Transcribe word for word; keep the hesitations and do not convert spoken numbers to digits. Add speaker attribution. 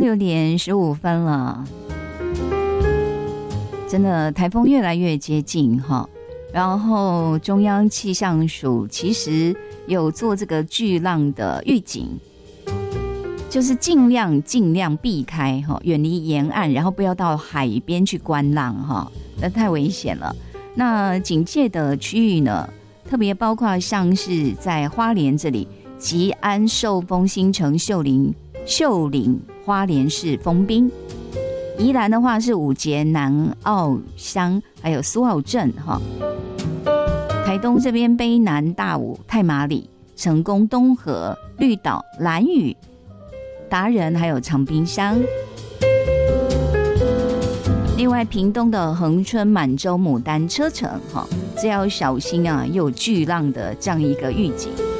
Speaker 1: 六点十五分了，真的台风越来越接近哈。然后中央气象署其实有做这个巨浪的预警，就是尽量尽量避开哈，远离沿岸，然后不要到海边去观浪哈，那太危险了。那警戒的区域呢，特别包括像是在花莲这里，吉安、寿丰、新城、秀林、秀林、花莲市丰滨。宜兰的话是五节、南澳乡，还有苏澳镇哈。台东这边卑南、大武、太麻里、成功、东河、绿岛、兰屿、达人，还有长滨乡。另外，屏东的恒春、满洲、牡丹、车城哈，这要小心啊，又有巨浪的这样一个预警。